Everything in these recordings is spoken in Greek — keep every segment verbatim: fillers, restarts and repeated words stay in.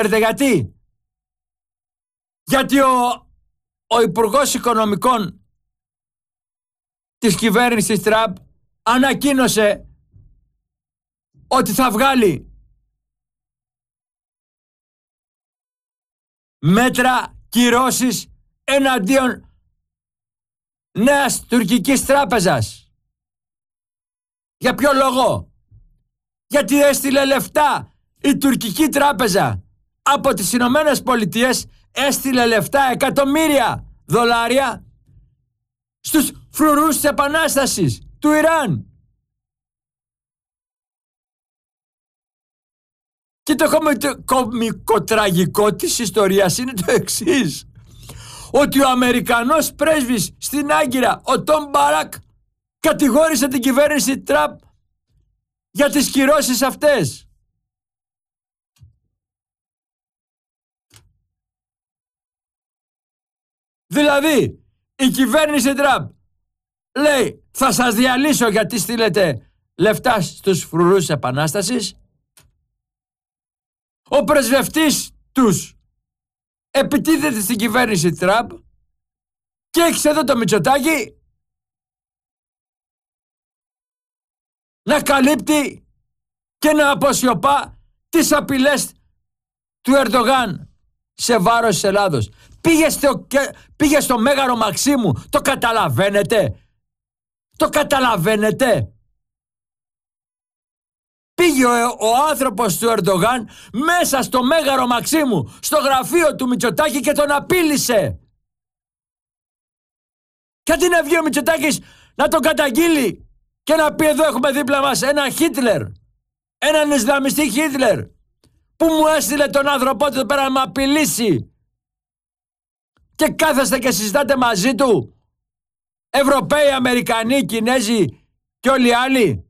Ξέρετε γιατί? Γιατί ο, ο Υπουργός Οικονομικών της κυβέρνησης Τραμπ ανακοίνωσε ότι θα βγάλει μέτρα κυρώσεις εναντίον νέας τουρκικής τράπεζας. Για ποιο λόγο? Γιατί έστειλε λεφτά η τουρκική τράπεζα από τις Ηνωμένες Πολιτείες, έστειλε λεφτά εκατομμύρια δολάρια στους φρουρούς της Επανάστασης του Ιράν. Και το κομικοτραγικό της ιστορίας είναι το εξής: ότι ο Αμερικανός πρέσβης στην Άγκυρα, ο Τόμ Μπάρακ, κατηγόρησε την κυβέρνηση Τραμπ για τις κυρώσεις αυτές. Δηλαδή, η κυβέρνηση Τραμπ λέει θα σας διαλύσω γιατί στείλετε λεφτά στους φρουρούς Επανάστασης. Ο πρεσβευτής τους επιτίθεται στην κυβέρνηση Τραμπ και έχεις εδώ το Μητσοτάκη να καλύπτει και να αποσιωπά τις απειλές του Ερντογάν σε βάρος της Ελλάδος. Πήγε στο, πήγε στο Μέγαρο Μαξίμου. Το καταλαβαίνετε? Το καταλαβαίνετε? Πήγε ο, ο άνθρωπος του Ερντογάν μέσα στο Μέγαρο Μαξίμου, στο γραφείο του Μητσοτάκη και τον απείλησε. Και αντί να βγει ο Μητσοτάκης να τον καταγγείλει και να πει εδώ έχουμε δίπλα μας έναν Χίτλερ, έναν Ισλαμιστή Χίτλερ που μου έστειλε τον άνθρωπό του εδώ πέρα να με απειλήσει, και κάθεστε και συζητάτε μαζί του Ευρωπαίοι, Αμερικανοί, Κινέζοι και όλοι οι άλλοι.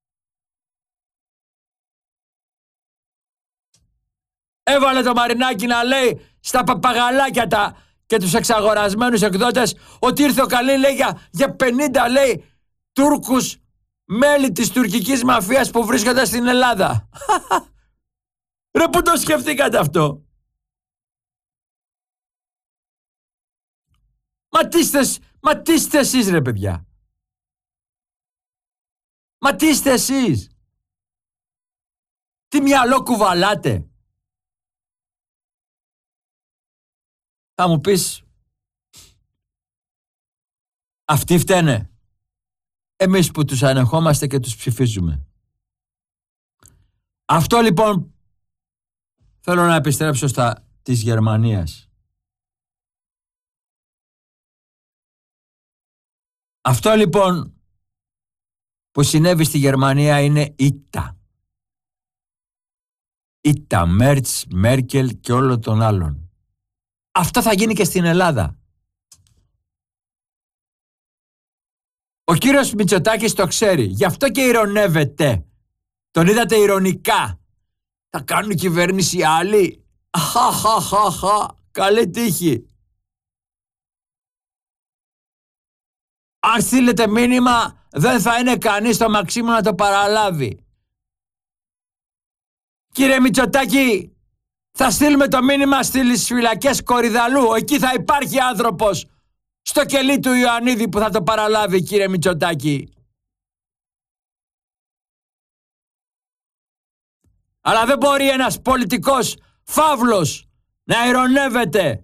Έβαλε το Μαρινάκι να λέει στα παπαγαλάκια τα και τους εξαγορασμένους εκδότες ότι ήρθε ο Καλή, λέει, για, για πενήντα, λέει, Τούρκους μέλη της τουρκικής μαφίας που βρίσκονται στην Ελλάδα. Ρε, πού το σκεφτήκατε αυτό? Μα τι είστε, μα τι είστε εσείς, ρε παιδιά? Μα τι είστε εσείς? Τι μυαλό κουβαλάτε? Θα μου πεις, αυτοί φταίνε. Εμείς που τους ανεχόμαστε και τους ψηφίζουμε. Αυτό λοιπόν θέλω να επιστρέψω στα της Γερμανίας. Αυτό λοιπόν που συνέβη στη Γερμανία είναι ήττα. Ήττα Μέρτς, Μέρκελ και όλων των άλλων. Αυτό θα γίνει και στην Ελλάδα. Ο κύριος Μητσοτάκης το ξέρει. Γι' αυτό και ειρωνεύεται. Τον είδατε ειρωνικά. Θα κάνουν κυβέρνηση άλλοι. Αχαχαχαχα. Καλή τύχη. Αν στείλετε μήνυμα, δεν θα είναι κανείς στο Μαξίμου να το παραλάβει. Κύριε Μητσοτάκη, θα στείλουμε το μήνυμα στις φυλακές Κορυδαλού. Εκεί θα υπάρχει άνθρωπος στο κελί του Ιωαννίδη που θα το παραλάβει, κύριε Μητσοτάκη. Αλλά δεν μπορεί ένας πολιτικός φαύλος να ειρωνεύεται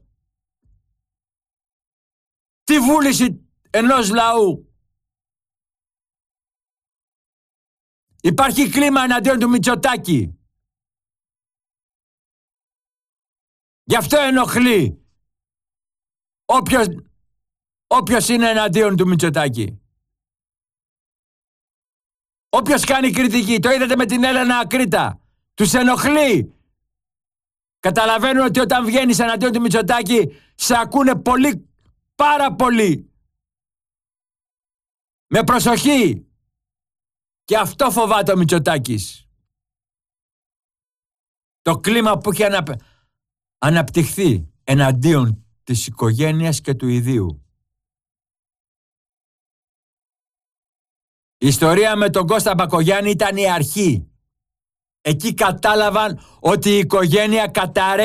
τη βούληση ενός λαού. Υπάρχει κλίμα εναντίον του Μητσοτάκη. Γι' αυτό ενοχλεί όποιος, όποιος είναι εναντίον του Μητσοτάκη. Όποιος κάνει κριτική, το είδατε με την Έλενα Ακρίτα, τους ενοχλεί. Καταλαβαίνουν ότι όταν βγαίνεις εναντίον του Μητσοτάκη, σε ακούνε πολύ, πάρα πολύ. Με προσοχή. Και αυτό φοβάται ο Μητσοτάκης. Το κλίμα που έχει αναπ... αναπτυχθεί εναντίον της οικογένειας και του ιδίου. Η ιστορία με τον Κώστα Μπακογιάννη ήταν η αρχή. Εκεί κατάλαβαν ότι η οικογένεια καταραίει.